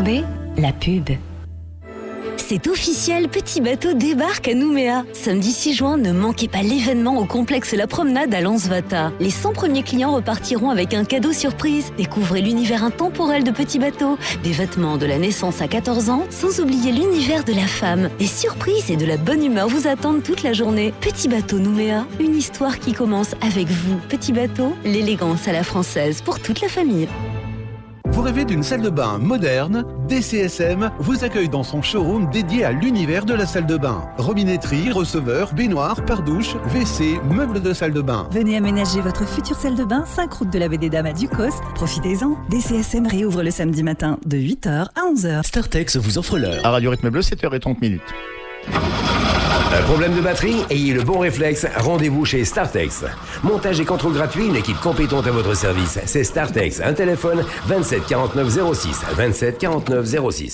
RMB, la pub. C'est officiel, Petit Bateau débarque à Nouméa. Samedi 6 juin, ne manquez pas l'événement au complexe La Promenade à Lansvata. Les 100 premiers clients repartiront avec un cadeau surprise. Découvrez l'univers intemporel de Petit Bateau. Des vêtements de la naissance à 14 ans, sans oublier l'univers de la femme. Des surprises et de la bonne humeur vous attendent toute la journée. Petit Bateau Nouméa, une histoire qui commence avec vous. Petit Bateau, l'élégance à la française pour toute la famille. Vous rêvez d'une salle de bain moderne? DCSM vous accueille dans son showroom dédié à l'univers de la salle de bain. Robinetterie, receveur, baignoire, pare-douche, WC, meubles de salle de bain. Venez aménager votre future salle de bain, 5 route de la Baie des Dames à Ducos. Profitez-en. DCSM réouvre le samedi matin de 8h à 11h. Startex vous offre l'heure. À Radio Rythme Bleu, 7h30. Un problème de batterie? Ayez le bon réflexe, rendez-vous chez Startex. Montage et contrôle gratuit, une équipe compétente à votre service. C'est Startex, un téléphone 27 49 06, 27 49 06.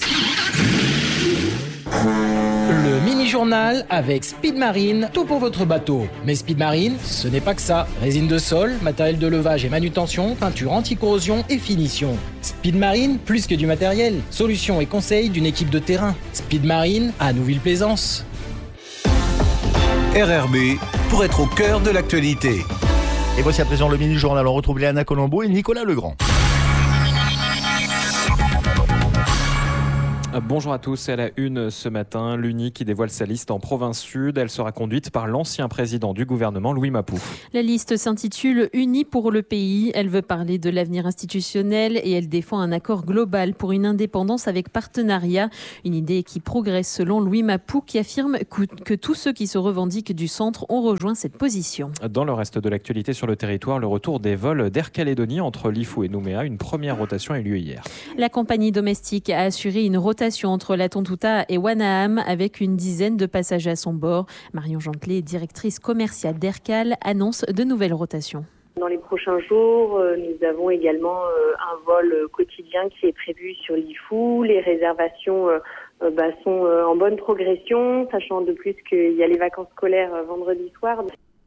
Le mini-journal avec Speed Marine, tout pour votre bateau. Mais Speed Marine, ce n'est pas que ça. Résine de sol, matériel de levage et manutention, peinture anti-corrosion et finition. Speed Marine, plus que du matériel. Solutions et conseils d'une équipe de terrain. Speed Marine à Nouville-Plaisance. RRB, pour être au cœur de l'actualité. Et voici à présent le mini-journal. On retrouve Léana Colombo et Nicolas Legrand. Bonjour à tous, à la une ce matin, l'UNI qui dévoile sa liste en province sud. Elle sera conduite par l'ancien président du gouvernement, Louis Mapou. La liste s'intitule « Unis pour le pays ». Elle veut parler de l'avenir institutionnel et elle défend un accord global pour une indépendance avec partenariat. Une idée qui progresse selon Louis Mapou qui affirme que tous ceux qui se revendiquent du centre ont rejoint cette position. Dans le reste de l'actualité sur le territoire, le retour des vols d'Air Calédonie entre Lifou et Nouméa. Une première rotation a eu lieu hier. La compagnie domestique a assuré une rotation entre la Tontouta et Wanaham avec une dizaine de passagers à son bord. Marion Gentelet, directrice commerciale d'Aircal, annonce de nouvelles rotations. Dans les prochains jours, nous avons également un vol quotidien qui est prévu sur Lifou. Les réservations sont en bonne progression, sachant de plus qu'il y a les vacances scolaires vendredi soir.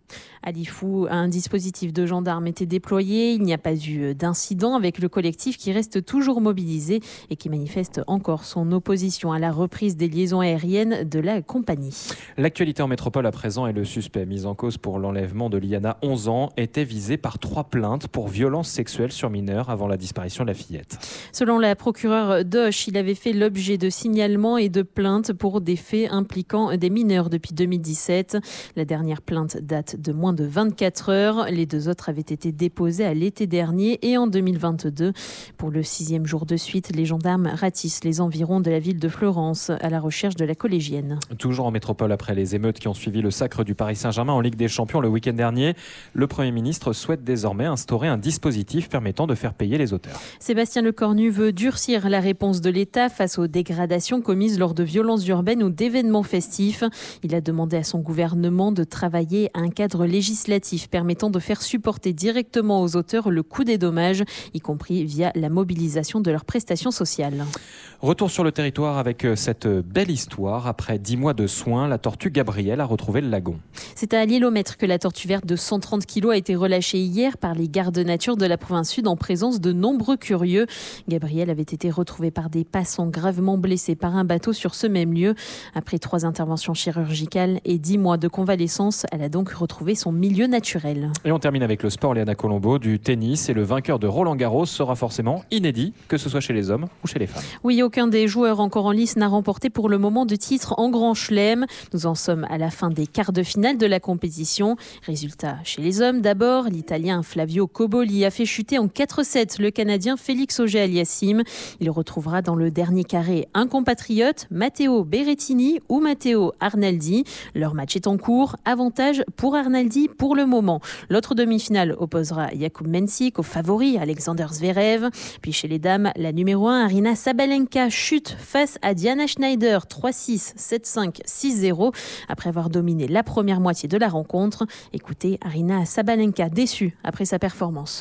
À Lifou, un dispositif de gendarmes était déployé. Il n'y a pas eu d'incident avec le collectif qui reste toujours mobilisé et qui manifeste encore son opposition à la reprise des liaisons aériennes de la compagnie. L'actualité en métropole à présent est le suspect mis en cause pour l'enlèvement de Liana, 11 ans, était visé par 3 plaintes pour violences sexuelles sur mineurs avant la disparition de la fillette. Selon la procureure Doche, il avait fait l'objet de signalements et de plaintes pour des faits impliquant des mineurs depuis 2017. La dernière plainte date de moins de 24 heures. Les 2 autres avaient été déposés à l'été dernier et en 2022. Pour le 6e jour de suite, les gendarmes ratissent les environs de la ville de Fleurance à la recherche de la collégienne. Toujours en métropole après les émeutes qui ont suivi le sacre du Paris Saint-Germain en Ligue des Champions le week-end dernier, le Premier ministre souhaite désormais instaurer un dispositif permettant de faire payer les auteurs. Sébastien Lecornu veut durcir la réponse de l'État face aux dégradations commises lors de violences urbaines ou d'événements festifs. Il a demandé à son gouvernement de travailler à un cadre législatif permettant de faire supporter directement aux auteurs le coût des dommages, y compris via la mobilisation de leurs prestations sociales. Retour sur le territoire avec cette belle histoire. Après 10 mois de soins, la tortue Gabrielle a retrouvé le lagon. C'est à L'Îlomètre que la tortue verte de 130 kg a été relâchée hier par les gardes nature de la province sud en présence de nombreux curieux. Gabrielle avait été retrouvée par des passants gravement blessés par un bateau sur ce même lieu. Après 3 interventions chirurgicales et 10 mois de convalescence, elle a donc retrouvé son milieu naturel. Et on termine avec le sport, Léana Colombo, du tennis. Et le vainqueur de Roland-Garros sera forcément inédit, que ce soit chez les hommes ou chez les femmes. Oui, aucun des joueurs encore en lice n'a remporté pour le moment de titre en Grand Chelem. Nous en sommes à la fin des quarts de finale de la compétition. Résultat chez les hommes d'abord. L'Italien Flavio Cobolli a fait chuter en 4-7 le Canadien Félix Auger-Aliassime. Il retrouvera dans le dernier carré un compatriote, Matteo Berrettini ou Matteo Arnaldi. Leur match est en cours. Avantage pour Arnaldi pour le moment. L'autre demi-finale opposera Jakub Mensik au favori Alexander Zverev. Puis chez les dames, la numéro 1 Aryna Sabalenka chute face à Diana Schneider 3-6, 7-5, 6-0 après avoir dominé la première moitié de la rencontre. Écoutez Aryna Sabalenka déçue après sa performance.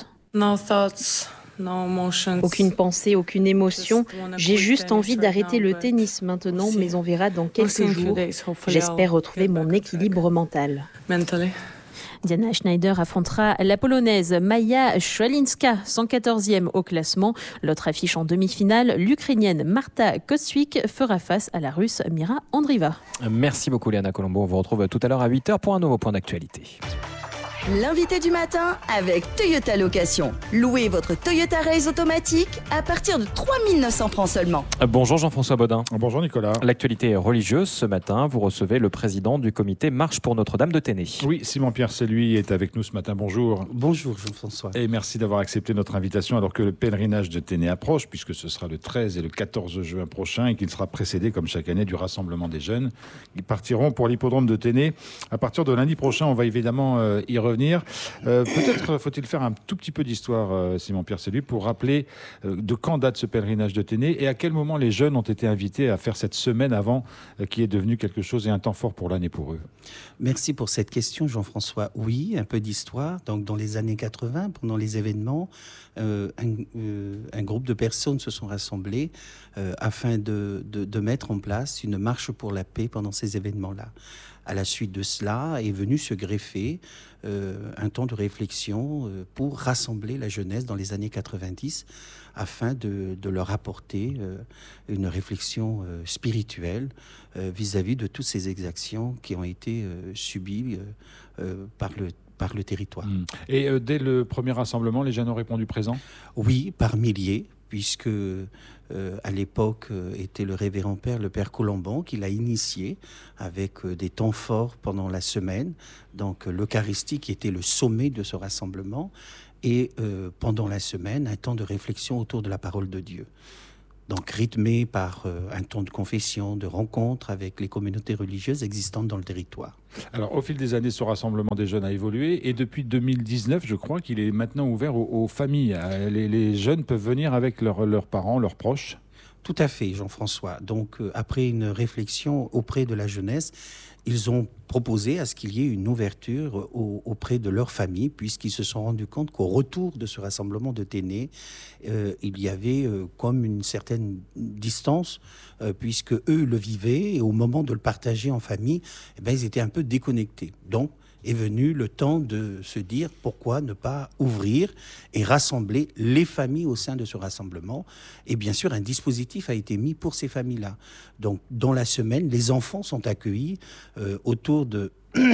Aucune pensée, aucune émotion. J'ai juste envie d'arrêter le tennis maintenant, mais on verra dans quelques jours. J'espère retrouver mon équilibre mental. Diana Schneider affrontera la Polonaise Maja Szwalinska, 114e au classement. L'autre affiche en demi-finale, l'Ukrainienne Marta Kostwick fera face à la Russe Mira Andreeva. Merci beaucoup Léana Colombo. On vous retrouve tout à l'heure à 8h pour un nouveau point d'actualité. L'invité du matin avec Toyota Location. Louez votre Toyota Race automatique à partir de 3 900 francs seulement. Bonjour Jean-François Bodin. Bonjour Nicolas. L'actualité est religieuse. Ce matin, vous recevez le président du comité Marche pour Notre-Dame de Ténée. Oui, Simon-Pierre Celluy est avec nous ce matin. Bonjour. Bonjour Jean-François. Et merci d'avoir accepté notre invitation alors que le pèlerinage de Ténée approche, puisque ce sera le 13 et le 14 juin prochain et qu'il sera précédé, comme chaque année, du rassemblement des jeunes. Ils partiront pour l'hippodrome de Ténée à partir de lundi prochain. On va évidemment y revenir. Peut-être faut-il faire un tout petit peu d'histoire, Simon-Pierre Celluy, pour rappeler de quand date ce pèlerinage de Ténée et à quel moment les jeunes ont été invités à faire cette semaine avant, qui est devenue quelque chose et un temps fort pour l'année pour eux. Merci pour cette question, Jean-François. Oui, un peu d'histoire. Donc, dans les années 80, pendant les événements, un groupe de personnes se sont rassemblées afin de mettre en place une marche pour la paix pendant ces événements-là. À la suite de cela est venu se greffer un temps de réflexion pour rassembler la jeunesse dans les années 90 afin de leur apporter une réflexion spirituelle vis-à-vis de toutes ces exactions qui ont été subies par le territoire. Et dès le premier rassemblement, les jeunes ont répondu présent ? Oui, par milliers, puisque à l'époque était le révérend père, le père Colomban, qui l'a initié avec des temps forts pendant la semaine. Donc l'Eucharistie qui était le sommet de ce rassemblement et pendant la semaine, un temps de réflexion autour de la parole de Dieu. Donc rythmé par un temps de confession, de rencontre avec les communautés religieuses existantes dans le territoire. Alors au fil des années, ce rassemblement des jeunes a évolué et depuis 2019, je crois qu'il est maintenant ouvert aux familles. Les jeunes peuvent venir avec leurs parents, leurs proches. Tout à fait, Jean-François. Donc après une réflexion auprès de la jeunesse, ils ont proposé à ce qu'il y ait une ouverture auprès de leur famille, puisqu'ils se sont rendus compte qu'au retour de ce rassemblement de Ténée, il y avait comme une certaine distance, puisque eux le vivaient, et au moment de le partager en famille, ils étaient un peu déconnectés. Donc, est venu le temps de se dire pourquoi ne pas ouvrir et rassembler les familles au sein de ce rassemblement. Et bien sûr, un dispositif a été mis pour ces familles-là. Donc, dans la semaine, les enfants sont accueillis autour de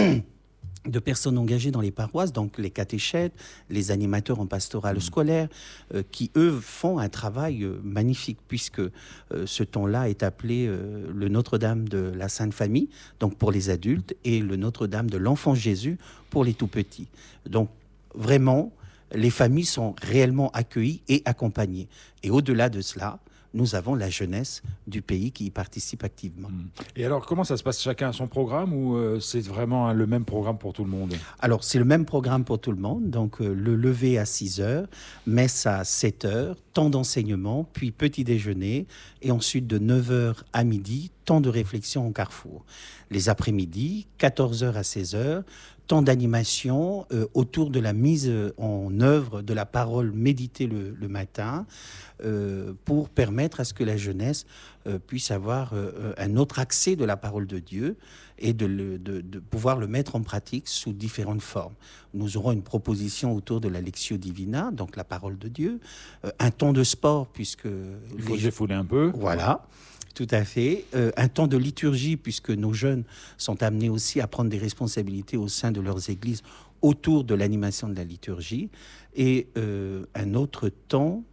personnes engagées dans les paroisses, donc les catéchètes, les animateurs en pastoral scolaire, qui, eux, font un travail magnifique, puisque ce temps-là est appelé le Notre-Dame de la Sainte Famille, donc pour les adultes, et le Notre-Dame de l'Enfant Jésus pour les tout-petits. Donc, vraiment, les familles sont réellement accueillies et accompagnées. Et au-delà de cela, nous avons la jeunesse du pays qui y participe activement. Et alors, comment ça se passe ? Chacun a son programme ou c'est vraiment le même programme pour tout le monde ? Alors, c'est le même programme pour tout le monde. Donc, le lever à 6h, messe à 7h, temps d'enseignement, puis petit déjeuner, et ensuite de 9h à midi, temps de réflexion au carrefour. Les après-midi, 14h à 16h, temps d'animation autour de la mise en œuvre de la parole méditée le matin pour permettre à ce que la jeunesse puisse avoir un autre accès de la parole de Dieu et de pouvoir le mettre en pratique sous différentes formes. Nous aurons une proposition autour de la Lectio Divina, donc la parole de Dieu, un temps de sport puisque... Il faut se défouler un peu. Voilà. Tout à fait. Un temps de liturgie, puisque nos jeunes sont amenés aussi à prendre des responsabilités au sein de leurs églises autour de l'animation de la liturgie. Et un autre temps,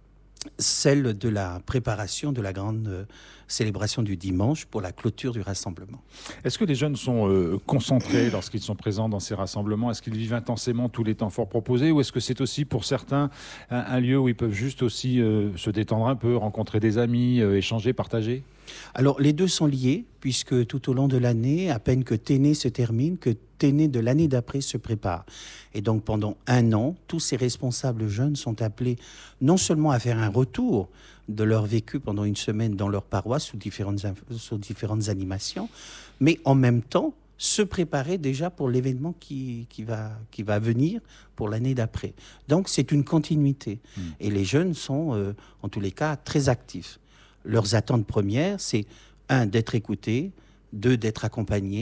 celle de la préparation de la grande célébration du dimanche pour la clôture du rassemblement. Est-ce que les jeunes sont concentrés lorsqu'ils sont présents dans ces rassemblements ? Est-ce qu'ils vivent intensément tous les temps forts proposés ? Ou est-ce que c'est aussi pour certains un lieu où ils peuvent juste aussi se détendre un peu, rencontrer des amis, échanger, partager ? Alors les deux sont liés, puisque tout au long de l'année, à peine que Ténée se termine, que Ténée de l'année d'après se prépare. Et donc pendant un an, tous ces responsables jeunes sont appelés non seulement à faire un retour de leur vécu pendant une semaine dans leur paroisse sous différentes animations, mais en même temps se préparer déjà pour l'événement qui va venir pour l'année d'après. Donc c'est une continuité. Et les jeunes sont en tous les cas très actifs. Leurs attentes premières, c'est 1, d'être écoutés, 2, d'être accompagnés,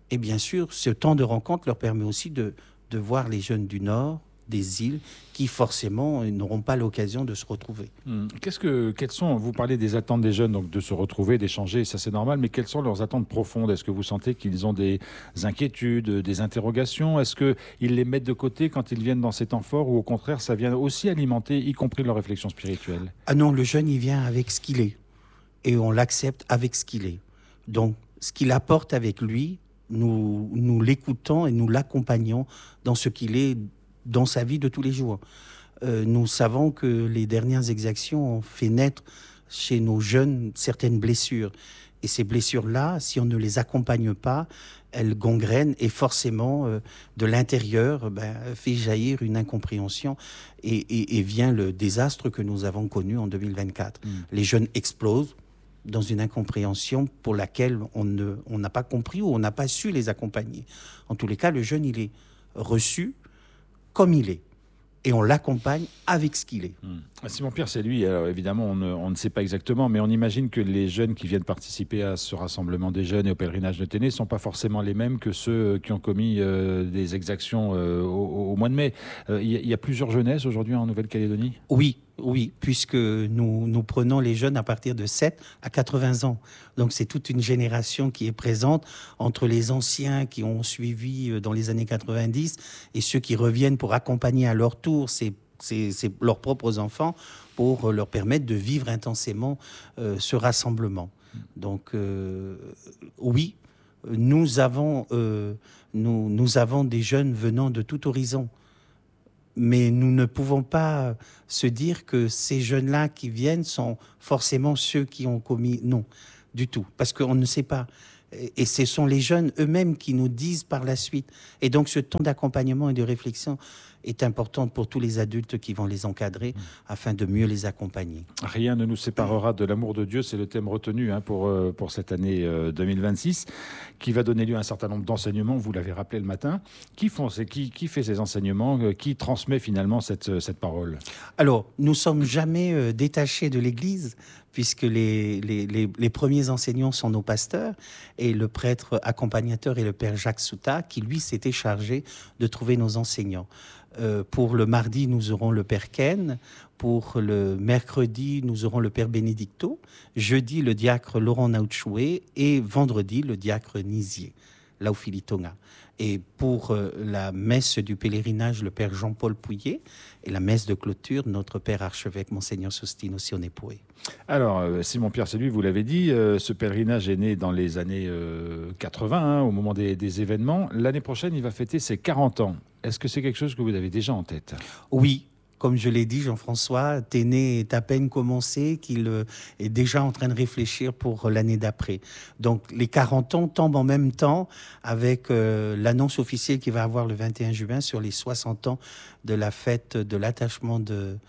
Et bien sûr, ce temps de rencontre leur permet aussi de voir les jeunes du Nord, des îles, qui forcément n'auront pas l'occasion de se retrouver. Quelles sont, vous parlez des attentes des jeunes, donc de se retrouver, d'échanger, ça c'est normal, mais quelles sont leurs attentes profondes? Est-ce que vous sentez qu'ils ont des inquiétudes, des interrogations? Est-ce qu'ils les mettent de côté quand ils viennent dans ces temps forts, ou au contraire, ça vient aussi alimenter, y compris leur réflexion spirituelle? Ah non, le jeune, il vient avec ce qu'il est, et on l'accepte avec ce qu'il est. Donc, ce qu'il apporte avec lui, nous l'écoutons et nous l'accompagnons dans ce qu'il est, dans sa vie de tous les jours. Nous savons que les dernières exactions ont fait naître chez nos jeunes certaines blessures. Et ces blessures-là, si on ne les accompagne pas, elles gangrènent et forcément, de l'intérieur, fait jaillir une incompréhension et vient le désastre que nous avons connu en 2024. Les jeunes explosent dans une incompréhension pour laquelle on n'a pas compris ou on n'a pas su les accompagner. En tous les cas, le jeune, il est reçu comme il est. Et on l'accompagne avec ce qu'il est. Simon-Pierre, c'est lui. Alors évidemment, on ne sait pas exactement, mais on imagine que les jeunes qui viennent participer à ce rassemblement des jeunes et au pèlerinage de Ténè ne sont pas forcément les mêmes que ceux qui ont commis des exactions au mois de mai. Il y a plusieurs jeunesses aujourd'hui en Nouvelle-Calédonie? Oui, puisque nous prenons les jeunes à partir de 7 à 80 ans. Donc c'est toute une génération qui est présente entre les anciens qui ont suivi dans les années 90 et ceux qui reviennent pour accompagner à leur tour leurs propres enfants pour leur permettre de vivre intensément ce rassemblement. Donc oui, nous avons des jeunes venant de tout horizon. Mais nous ne pouvons pas se dire que ces jeunes-là qui viennent sont forcément ceux qui ont commis... Non, du tout, parce qu'on ne sait pas. Et ce sont les jeunes eux-mêmes qui nous disent par la suite. Et donc ce temps d'accompagnement et de réflexion est important pour tous les adultes qui vont les encadrer afin de mieux les accompagner. Rien ne nous séparera de l'amour de Dieu, c'est le thème retenu pour cette année 2026, qui va donner lieu à un certain nombre d'enseignements, vous l'avez rappelé le matin. Qui fait ces enseignements? Qui transmet finalement cette parole? Alors, nous ne sommes jamais détachés de l'Église, puisque les premiers enseignants sont nos pasteurs, et le prêtre accompagnateur est le père Jacques Souta, qui lui s'était chargé de trouver nos enseignants. Pour le mardi, nous aurons le père Ken. Pour le mercredi, nous aurons le père Bénédicto. Jeudi, le diacre Laurent Nautchoué. Et vendredi, le diacre Nizier, Laufilitonga. Et pour la messe du pèlerinage, le père Jean-Paul Pouillet. Et la messe de clôture, notre père archevêque, Monseigneur Sostino Sionepoué. Alors, Simon-Pierre, c'est lui, vous l'avez dit, ce pèlerinage est né dans les années 80, au moment des événements. L'année prochaine, il va fêter ses 40 ans. Est-ce que c'est quelque chose que vous avez déjà en tête? Oui. Comme je l'ai dit, Jean-François, Ténè est à peine commencé, qu'il est déjà en train de réfléchir pour l'année d'après. Donc les 40 ans tombent en même temps avec l'annonce officielle qu'il va avoir le 21 juin sur les 60 ans de la fête de l'attachement de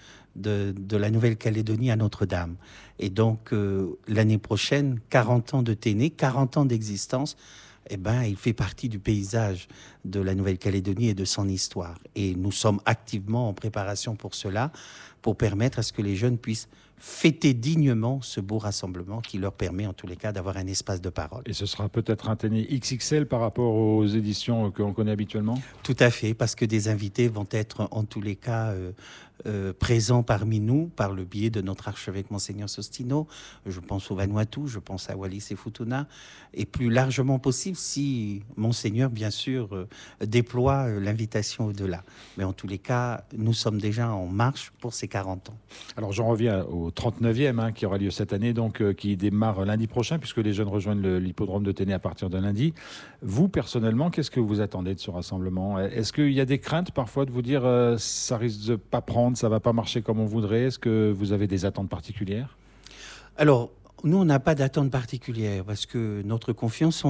la Nouvelle-Calédonie à Notre-Dame. Et donc l'année prochaine, 40 ans de Ténè, 40 ans d'existence, il fait partie du paysage de la Nouvelle-Calédonie et de son histoire. Et nous sommes activement en préparation pour cela, pour permettre à ce que les jeunes puissent fêter dignement ce beau rassemblement qui leur permet en tous les cas d'avoir un espace de parole. Et ce sera peut-être un Ténè XXL par rapport aux éditions que l'on connaît habituellement? Tout à fait, parce que des invités vont être en tous les cas présents parmi nous par le biais de notre archevêque Monseigneur Sostino. Je pense au Vanuatu, je pense à Wallis et Futuna, et plus largement possible si Monseigneur, bien sûr, déploie l'invitation au-delà. Mais en tous les cas, nous sommes déjà en marche pour ces 40 ans. Alors j'en reviens au 39e qui aura lieu cette année, donc qui démarre lundi prochain, puisque les jeunes rejoignent l'hippodrome de Ténè à partir de lundi. Vous, personnellement, qu'est-ce que vous attendez de ce rassemblement? Est-ce qu'il y a des craintes parfois de vous dire ça risque de pas prendre, ça va pas marcher comme on voudrait? Est-ce que vous avez des attentes particulières? Alors, nous, on n'a pas d'attente particulière parce que notre confiance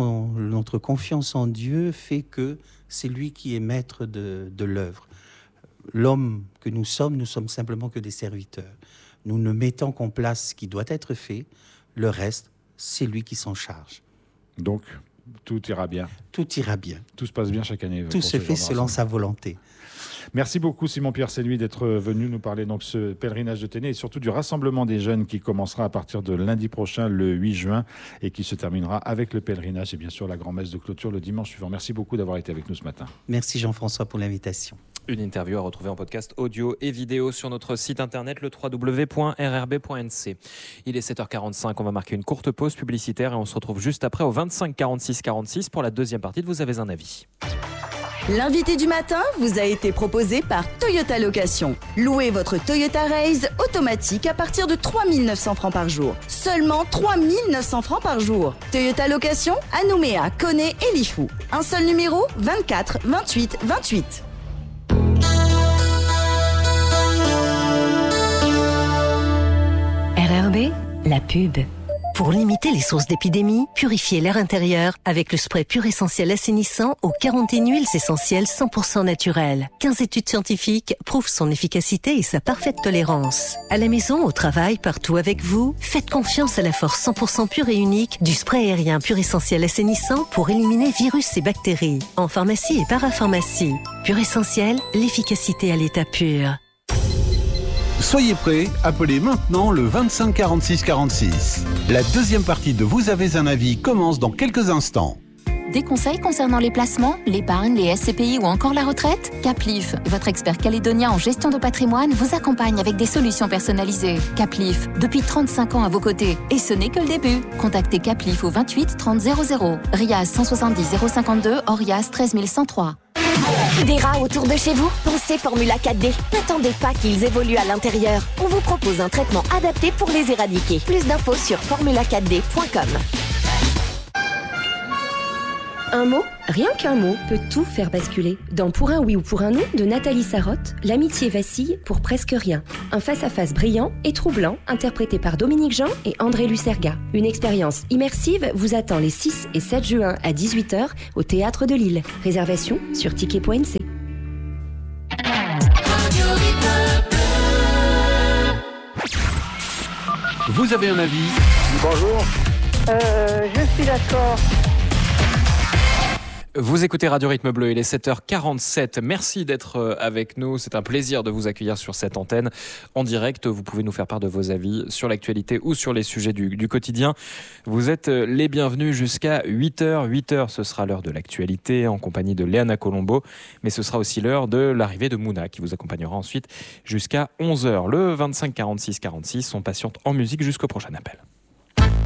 en Dieu fait que c'est lui qui est maître de l'œuvre. L'homme que nous sommes simplement que des serviteurs. Nous ne mettons qu'en place ce qui doit être fait. Le reste, c'est lui qui s'en charge. Donc, Tout ira bien. Tout ira bien. Tout se passe bien chaque année. Tout se fait selon sa volonté. Merci beaucoup Simon-Pierre Sénuy d'être venu nous parler donc ce pèlerinage de Ténè et surtout du rassemblement des jeunes qui commencera à partir de lundi prochain, le 8 juin, et qui se terminera avec le pèlerinage et bien sûr la grand-messe de clôture le dimanche suivant. Merci beaucoup d'avoir été avec nous ce matin. Merci Jean-François pour l'invitation. Une interview à retrouver en podcast audio et vidéo sur notre site internet le www.rrb.nc. Il est 7h45, on va marquer une courte pause publicitaire et on se retrouve juste après au 25 46 46 pour la deuxième partie de Vous avez un avis. L'invité du matin vous a été proposé par Toyota Location. Louez votre Toyota Raze automatique à partir de 3 900 francs par jour. Seulement 3 900 francs par jour. Toyota Location à Nouméa, Koné et Lifou. Un seul numéro, 24 28 28. RRB, la pub. Pour limiter les sources d'épidémie, purifiez l'air intérieur avec le spray Pur Essentiel assainissant aux 41 huiles essentielles 100% naturelles. 15 études scientifiques prouvent son efficacité et sa parfaite tolérance. À la maison, au travail, partout avec vous, faites confiance à la force 100% pure et unique du spray aérien Pur Essentiel assainissant pour éliminer virus et bactéries. En pharmacie et parapharmacie. Pur Essentiel, l'efficacité à l'état pur. Soyez prêts, appelez maintenant le 25 46 46. La deuxième partie de Vous avez un avis commence dans quelques instants. Des conseils concernant les placements, l'épargne, les SCPI ou encore la retraite ? Caplif, votre expert calédonien en gestion de patrimoine, vous accompagne avec des solutions personnalisées. Caplif, depuis 35 ans à vos côtés. Et ce n'est que le début. Contactez Caplif au 28 30 00. RIAS 170 052, ORIAS 13 103. Des rats autour de chez vous ? Pensez Formula 4D. N'attendez pas qu'ils évoluent à l'intérieur. On vous propose un traitement adapté pour les éradiquer. Plus d'infos sur formula4d.com. Un mot, rien qu'un mot, peut tout faire basculer. Dans Pour un oui ou pour un non de Nathalie Sarraute, l'amitié vacille pour presque rien. Un face-à-face brillant et troublant, interprété par Dominique Jean et André Lucerga. Une expérience immersive vous attend les 6 et 7 juin à 18h au Théâtre de Lille. Réservation sur ticket.nc. Vous avez un avis ? Bonjour. Je suis d'accord. Vous écoutez Radio Rythme Bleu, il est 7h47. Merci d'être avec nous. C'est un plaisir de vous accueillir sur cette antenne en direct. Vous pouvez nous faire part de vos avis sur l'actualité ou sur les sujets du quotidien. Vous êtes les bienvenus jusqu'à 8h. 8h, ce sera l'heure de l'actualité en compagnie de Léana Colombo. Mais ce sera aussi l'heure de l'arrivée de Mouna qui vous accompagnera ensuite jusqu'à 11h. Le 25 46 46, on patiente en musique jusqu'au prochain appel.